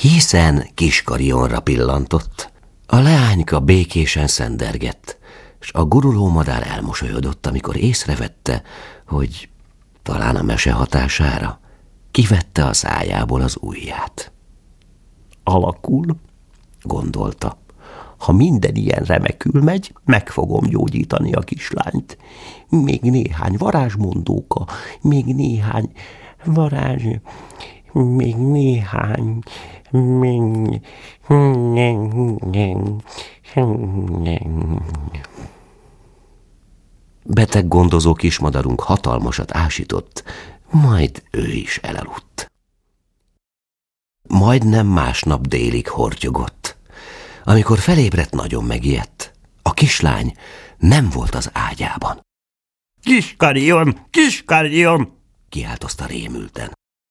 Hiszen Kiskarionra pillantott. A leányka békésen szendergett, s a guruló madár elmosolyodott, amikor észrevette, hogy talán a mese hatására kivette a szájából az ujját. Alakul, gondolta. Ha minden ilyen remekül megy, meg fogom gyógyítani a kislányt. Még néhány varázsmondóka, még néhány varázs... Még néhány... Beteg gondozó kismadarunk hatalmasat ásított, majd ő is elaludt. Majdnem másnap délig hortyogott. Amikor felébredt, nagyon megijedt. A kislány nem volt az ágyában. Kiskarion, Kiskarion! Kiáltozta rémülten.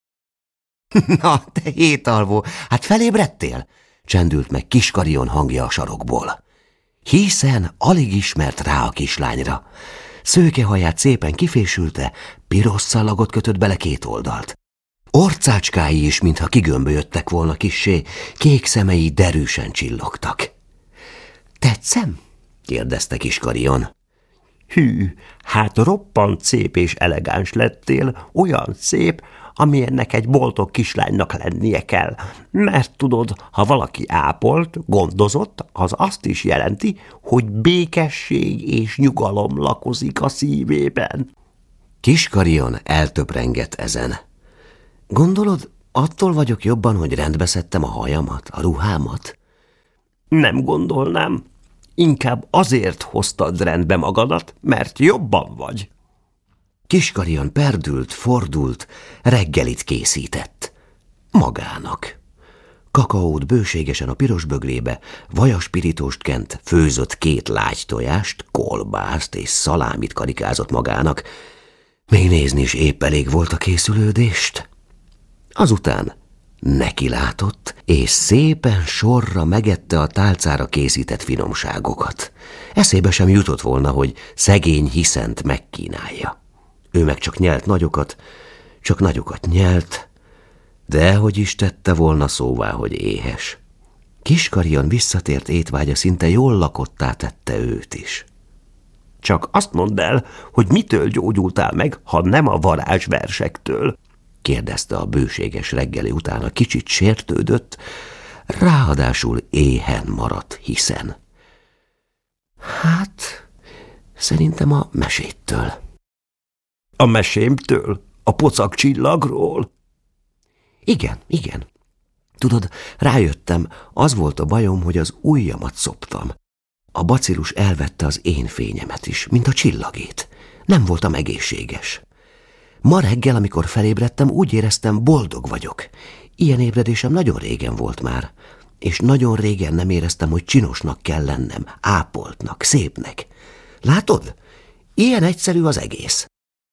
Na, te hétalvó, hát felébredtél? Csendült meg Kiskarion hangja a sarokból. Hiszen alig ismert rá a kislányra. Szőkehaját szépen kifésülte, piros szallagot kötött bele két oldalt. Orcácskái is, mintha kigömbölyödtek volna kissé, kék szemei derűsen csillogtak. Tetszem? kérdezte Kiskarion. Hű, hát roppant szép és elegáns lettél, olyan szép, amilyennek egy boldog kislánynak lennie kell. Mert tudod, ha valaki ápolt, gondozott, az azt is jelenti, hogy békesség és nyugalom lakozik a szívében. Kiskarion eltöprengett ezen. Gondolod, attól vagyok jobban, hogy rendbe szedtem a hajamat, a ruhámat? Nem gondolnám. Inkább azért hoztad rendbe magadat, mert jobban vagy. Kiskarion perdült, fordult, reggelit készített. Magának. Kakaót bőségesen a piros bögrébe, vajaspiritóst kent, főzött 2 lágy tojást, kolbászt és szalámit karikázott magának. Még nézni is épp elég volt a készülődést. Azután nekilátott, és szépen sorra megette a tálcára készített finomságokat. Eszébe sem jutott volna, hogy szegény Hiszent megkínálja. Ő meg csak nyelt nagyokat, csak nagyokat nyelt, de hogy is tette volna szóvá, hogy éhes. Kiskarion visszatért étvágya szinte jól lakottá tette őt is. Csak azt mondd el, hogy mitől gyógyultál meg, ha nem a varázsversektől? Kérdezte a bőséges reggeli után, a kicsit sértődött, ráadásul éhen maradt Hiszen. Hát, szerintem a meséttől. A mesémtől? A pocak csillagról? Igen. Tudod, rájöttem, az volt a bajom, hogy az ujjamat szoptam. A bacillus elvette az én fényemet is, mint a csillagét. Nem voltam egészséges. Ma reggel, amikor felébredtem, úgy éreztem, boldog vagyok. Ilyen ébredésem nagyon régen volt már, és nagyon régen nem éreztem, hogy csinosnak kell lennem, ápoltnak, szépnek. Látod? Ilyen egyszerű az egész.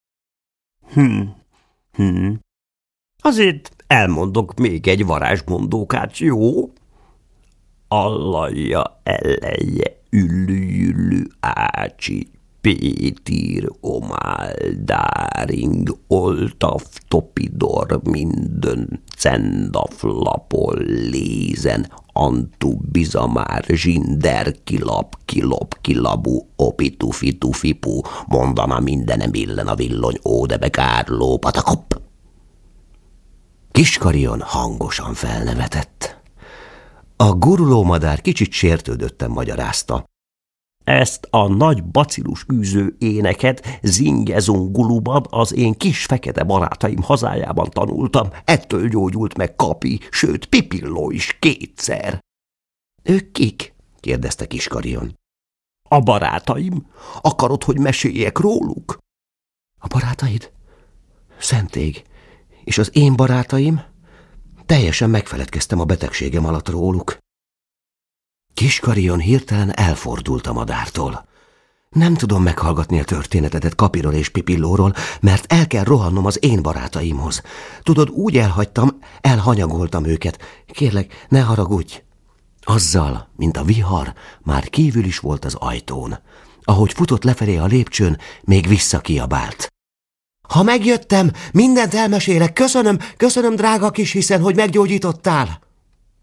Azért elmondok még egy varázsmondókát, jó? Allaja eleje üllü ácsi Pétir omáldáring oltaf topidor minden cendaflapol lézen antu bizamár zsinder kilop kilabu opitufi-tufipu mondana mindenem illen a villony ódebe kárló patakop. Kiskarion hangosan felnevetett. A guruló madár kicsit sértődötten magyarázta. Ezt a nagy bacillus űző éneket Zingezunguluban az én kis fekete barátaim hazájában tanultam. Ettől gyógyult meg Kapi, sőt Pipilló is 2-szer. Ők kik? kérdezte Kiskarion. A barátaim. Akarod, hogy meséljek róluk? A barátaid? Szentég. És az én barátaim? Teljesen megfeledkeztem a betegségem alatt róluk. Kiskarion hirtelen elfordult a madártól. Nem tudom meghallgatni a történetedet Kapiról és Pipillóról, mert el kell rohannom az én barátaimhoz. Tudod, úgy elhagytam, elhanyagoltam őket. Kérlek, ne haragudj. Azzal, mint a vihar, már kívül is volt az ajtón. Ahogy futott lefelé a lépcsőn, még visszakiabált. Ha megjöttem, mindent elmesélek, köszönöm, drága kis Hiszen, hogy meggyógyítottál.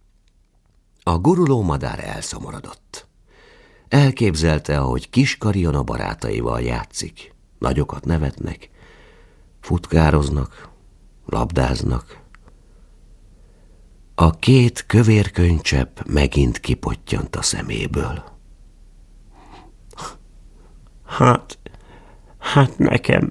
A guruló madár elszomorodott. Elképzelte, ahogy Kiskarion a barátaival játszik. Nagyokat nevetnek, futkároznak, labdáznak. A két kövér könycsepp megint kipottyant a szeméből. Hát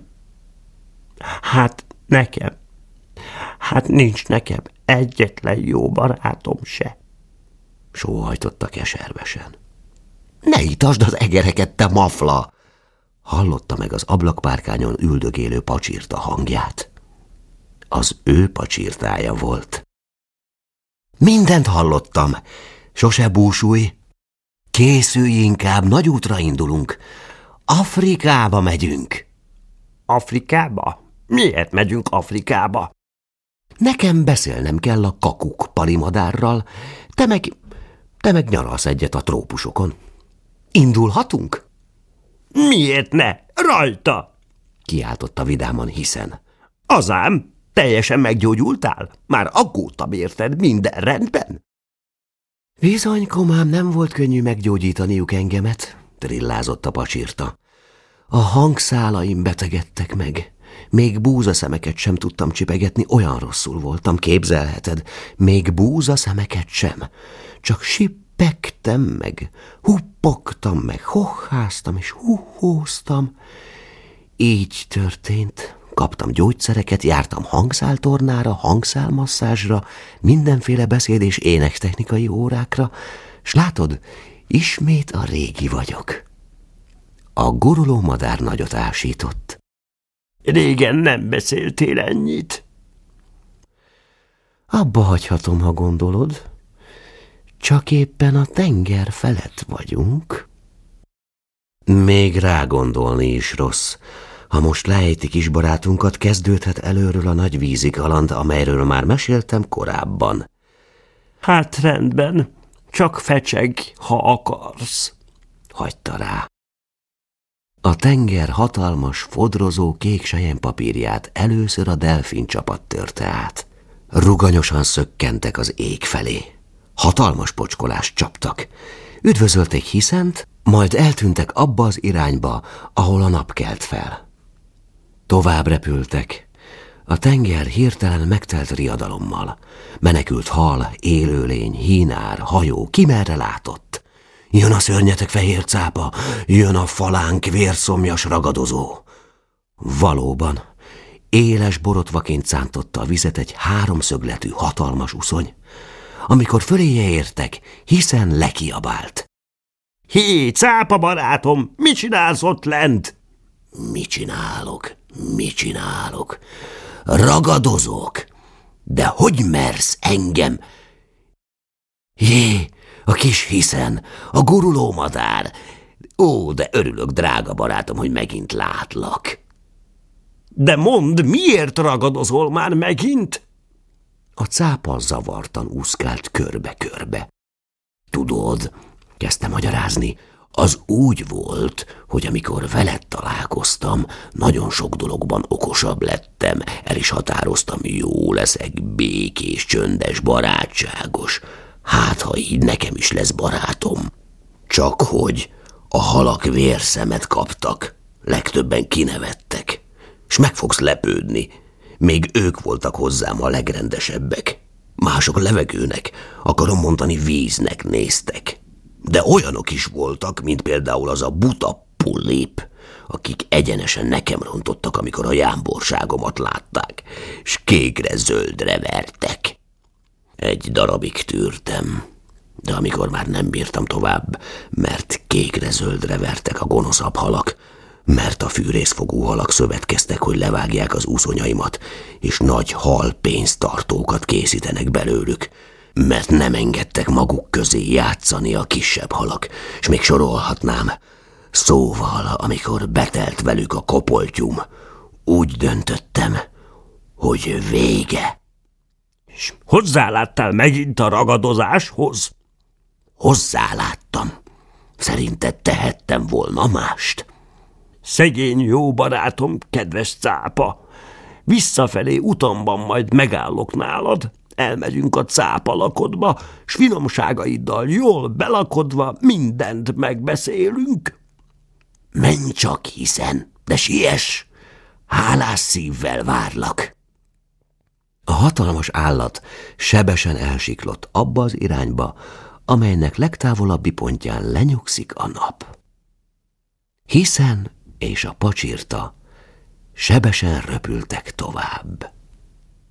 nincs nekem egyetlen jó barátom se. Sóhajtotta keservesen. Ne itasd az egereket, te mafla! Hallotta meg az ablakpárkányon üldögélő pacsirta hangját. Az ő pacsirtája volt. Mindent hallottam. Sose búsulj. Készülj inkább, nagy útra indulunk. Afrikába megyünk. Afrikába? Miért megyünk Afrikába? Nekem beszélnem kell a kakuk palimadárral, te meg nyaralsz egyet a trópusokon. Indulhatunk? Miért ne? Rajta! Kiáltotta vidáman Hiszen. Azám, teljesen meggyógyultál? Már aggódtam érted, minden rendben? Bizony, komám, nem volt könnyű meggyógyítaniuk engemet, trillázott a pacsirta. A hangszálaim betegedtek meg. Még búzaszemeket sem tudtam csipegetni, olyan rosszul voltam, képzelheted. Még búzaszemeket sem. Csak sippegtem meg, huppogtam meg, hohháztam és huhóztam. Így történt. Kaptam gyógyszereket, jártam hangszáltornára, hangszálmasszázsra, mindenféle beszéd- és énektechnikai órákra, s látod, ismét a régi vagyok. A guruló madár nagyot ásított. Régen nem beszéltél ennyit. Abba hagyhatom, ha gondolod. Csak éppen a tenger felett vagyunk. Még rágondolni is rossz. Ha most leejti kis barátunkat, kezdődhet előről a nagy vízikaland, amelyről már meséltem korábban. Hát rendben, csak fecseg, ha akarsz. Hagyta rá. A tenger hatalmas, fodrozó kék selyempapírját először a delfin csapat törte át. Ruganyosan szökkentek az ég felé. Hatalmas pocskolást csaptak. Üdvözölték Hiszent, majd eltűntek abba az irányba, ahol a nap kelt fel. Tovább repültek. A tenger hirtelen megtelt riadalommal. Menekült hal, élőlény, hínár, hajó, ki merre látott. Jön a szörnyetek fehér cápa, jön a falánk vérszomjas ragadozó. Valóban, éles borotvaként szántotta a vizet egy háromszögletű hatalmas uszony. Amikor föléje értek, Hiszen lekiabált. Hé, cápa barátom, mit csinálsz ott lent? Mit csinálok? Ragadozok. De hogy mersz engem? Jé, a kis Hiszen, a guruló madár. Ó, de örülök, drága barátom, hogy megint látlak. De mondd, miért ragadozol már megint? A cápa zavartan úszkált körbe-körbe. Tudod, kezdte magyarázni, az úgy volt, hogy amikor veled találkoztam, nagyon sok dologban okosabb lettem, el is határoztam, jó leszek, békés, csöndes, barátságos. Hát, ha így nekem is lesz barátom. Csak hogy a halak vérszemet kaptak, legtöbben kinevettek, s meg fogsz lepődni. Még ők voltak hozzám a legrendesebbek. Mások levegőnek, akarom mondani víznek néztek. De olyanok is voltak, mint például az a buta pullép, akik egyenesen nekem rontottak, amikor a jámborságomat látták, s kékre-zöldre vertek. Egy darabig tűrtem, de amikor már nem bírtam tovább, mert kékre-zöldre vertek a gonoszabb halak, mert a fűrészfogú halak szövetkeztek, hogy levágják az úszonyaimat, és nagy hal pénztartókat készítenek belőlük, mert nem engedtek maguk közé játszani a kisebb halak, és még sorolhatnám. Szóval, amikor betelt velük a kopoltyum, úgy döntöttem, hogy vége. És hozzáláttál megint a ragadozáshoz? Hozzáláttam. Szerinted tehettem volna mást? Szegény jó barátom, kedves cápa, visszafelé utamban majd megállok nálad, elmegyünk a cápalakodba, s finomságaiddal jól belakodva mindent megbeszélünk. Menj csak, Hiszen, de siess! Hálás szívvel várlak. A hatalmas állat sebesen elsiklott abba az irányba, amelynek legtávolabbi pontján lenyugszik a nap. Hiszen és a pacsirta sebesen röpültek tovább.